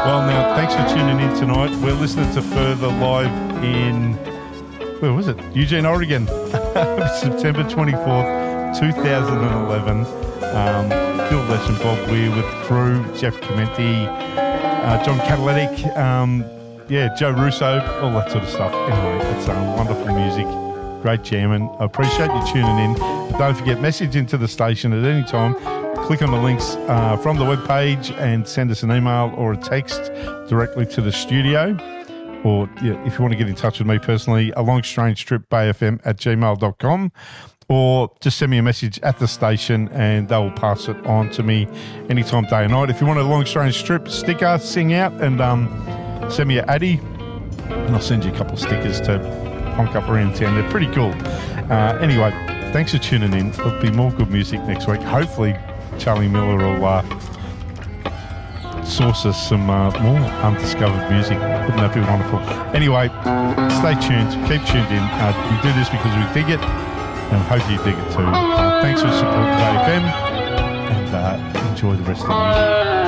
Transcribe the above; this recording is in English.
Well, now, thanks for tuning in tonight. We're listening to Further live in, where was it? Eugene, Oregon. September 24th, 2011. Bill Lesh and Bob Weir with the crew, Jeff Clementi, John Catalytic, Joe Russo, all that sort of stuff. Anyway, it's wonderful music, great jamming. I appreciate you tuning in. But don't forget, message into the station at any time. Click on the links from the webpage and send us an email or a text directly to the studio. Or if you want to get in touch with me personally, alongstrangetripbayfm@gmail.com. Or just send me a message at the station and they'll pass it on to me anytime, day or night. If you want a Long Strange Trip sticker, sing out and send me an Addy and I'll send you a couple of stickers to honk up around town. They're pretty cool. Anyway, thanks for tuning in. There'll be more good music next week. Hopefully Charlie Miller will source us some more undiscovered music. Wouldn't that be wonderful? Anyway, stay tuned. Keep tuned in. We do this because we dig it. And I hope you dig it too. Thanks for supporting AFM and enjoy the rest of the music.